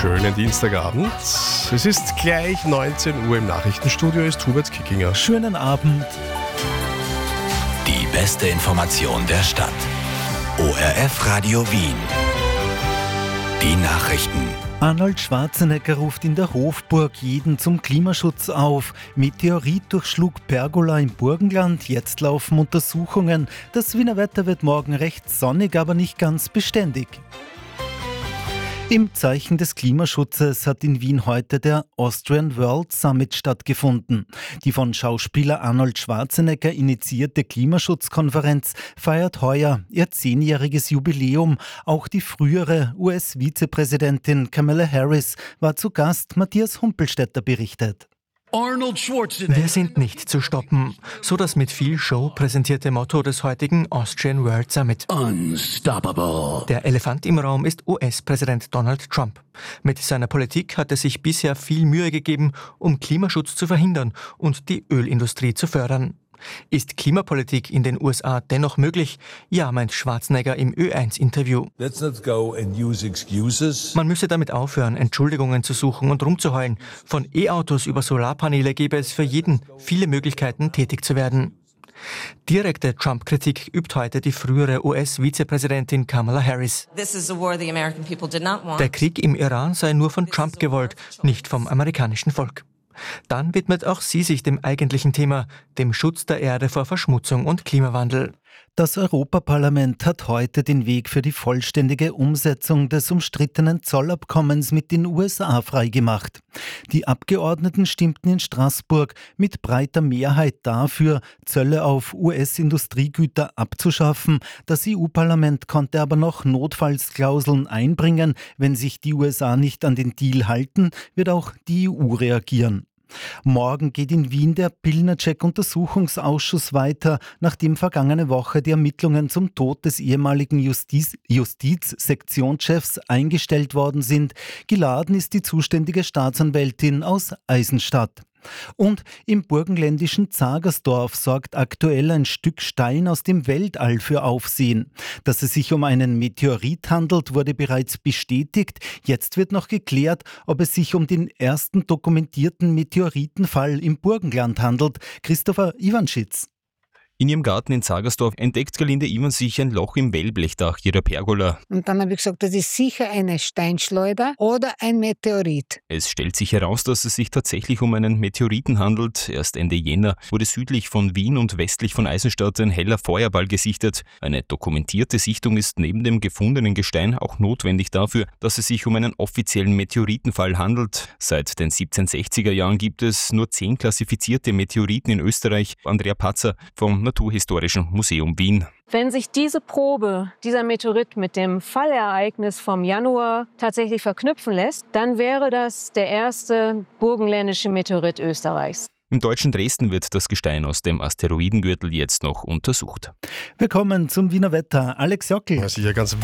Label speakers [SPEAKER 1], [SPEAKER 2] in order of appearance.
[SPEAKER 1] Schönen Dienstagabend. Es ist gleich 19 Uhr. Im Nachrichtenstudio ist Hubert Kickinger.
[SPEAKER 2] Schönen Abend.
[SPEAKER 3] Die beste Information der Stadt. ORF Radio Wien. Die Nachrichten.
[SPEAKER 2] Arnold Schwarzenegger ruft in der Hofburg jeden zum Klimaschutz auf. Meteorit durchschlug Pergola im Burgenland. Jetzt laufen Untersuchungen. Das Wiener Wetter wird morgen recht sonnig, aber nicht ganz beständig. Im Zeichen des Klimaschutzes hat in Wien heute der Austrian World Summit stattgefunden. Die von Schauspieler Arnold Schwarzenegger initiierte Klimaschutzkonferenz feiert heuer ihr 10-jähriges Jubiläum. Auch die frühere US-Vizepräsidentin Kamala Harris war zu Gast. Matthias Humpelstädter berichtet.
[SPEAKER 4] Wir sind nicht zu stoppen. So das mit viel Show präsentierte Motto des heutigen Austrian World Summit.
[SPEAKER 3] Unstoppable.
[SPEAKER 4] Der Elefant im Raum ist US-Präsident Donald Trump. Mit seiner Politik hat er sich bisher viel Mühe gegeben, um Klimaschutz zu verhindern und die Ölindustrie zu fördern. Ist Klimapolitik in den USA dennoch möglich? Ja, meint Schwarzenegger im Ö1-Interview. Man müsse damit aufhören, Entschuldigungen zu suchen und rumzuheulen. Von E-Autos über Solarpaneele gäbe es für jeden viele Möglichkeiten, tätig zu werden. Direkte Trump-Kritik übt heute die frühere US-Vizepräsidentin Kamala Harris. Der Krieg im Iran sei nur von Trump gewollt, nicht vom amerikanischen Volk. Dann widmet auch sie sich dem eigentlichen Thema, dem Schutz der Erde vor Verschmutzung und Klimawandel.
[SPEAKER 2] Das Europaparlament hat heute den Weg für die vollständige Umsetzung des umstrittenen Zollabkommens mit den USA freigemacht. Die Abgeordneten stimmten in Straßburg mit breiter Mehrheit dafür, Zölle auf US-Industriegüter abzuschaffen. Das EU-Parlament konnte aber noch Notfallsklauseln einbringen. Wenn sich die USA nicht an den Deal halten, wird auch die EU reagieren. Morgen geht in Wien der Pilnacek-Untersuchungsausschuss weiter, nachdem vergangene Woche die Ermittlungen zum Tod des ehemaligen Justizsektionschefs eingestellt worden sind. Geladen ist die zuständige Staatsanwältin aus Eisenstadt. Und im burgenländischen Zagersdorf sorgt aktuell ein Stück Stein aus dem Weltall für Aufsehen. Dass es sich um einen Meteorit handelt, wurde bereits bestätigt. Jetzt wird noch geklärt, ob es sich um den ersten dokumentierten Meteoritenfall im Burgenland handelt. Christopher Iwanschitz.
[SPEAKER 5] In ihrem Garten in Zagersdorf entdeckt Galinde Ivans sich ein Loch im Wellblechdach ihrer Pergola.
[SPEAKER 6] Und dann habe ich gesagt, das ist sicher eine Steinschleuder oder ein Meteorit.
[SPEAKER 5] Es stellt sich heraus, dass es sich tatsächlich um einen Meteoriten handelt. Erst Ende Jänner wurde südlich von Wien und westlich von Eisenstadt ein heller Feuerball gesichtet. Eine dokumentierte Sichtung ist neben dem gefundenen Gestein auch notwendig dafür, dass es sich um einen offiziellen Meteoritenfall handelt. Seit den 1760er Jahren gibt es nur 10 klassifizierte Meteoriten in Österreich. Andrea Patzer vom Naturhistorischen Museum Wien.
[SPEAKER 7] Wenn sich diese Probe, dieser Meteorit mit dem Fallereignis vom Januar tatsächlich verknüpfen lässt, dann wäre das der erste burgenländische Meteorit Österreichs.
[SPEAKER 5] Im deutschen Dresden wird das Gestein aus dem Asteroidengürtel jetzt noch untersucht.
[SPEAKER 2] Wir kommen zum Wiener Wetter. Alex Jockel.
[SPEAKER 1] Ja, sicher ganz